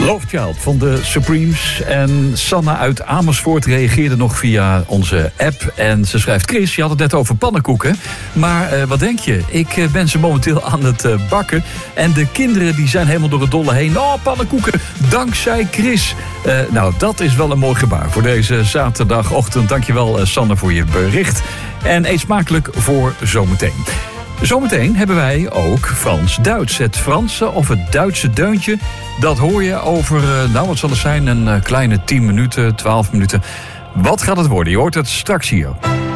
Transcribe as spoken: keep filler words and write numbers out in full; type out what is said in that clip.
Love Child van de Supremes. En Sanne uit Amersfoort reageerde nog via onze app. En ze schrijft: Chris, je had het net over pannenkoeken. Maar uh, wat denk je? Ik uh, ben ze momenteel aan het uh, bakken. En de kinderen die zijn helemaal door het dolle heen. Oh, pannenkoeken, dankzij Chris. Uh, nou, dat is wel een mooi gebaar voor deze zaterdagochtend. Dankjewel, uh, Sanne, voor je bericht. En eet smakelijk voor zometeen. Zometeen hebben wij ook Frans-Duits. Het Franse of het Duitse deuntje, dat hoor je over, nou wat zal het zijn, een kleine tien minuten, twaalf minuten. Wat gaat het worden? Je hoort het straks hier.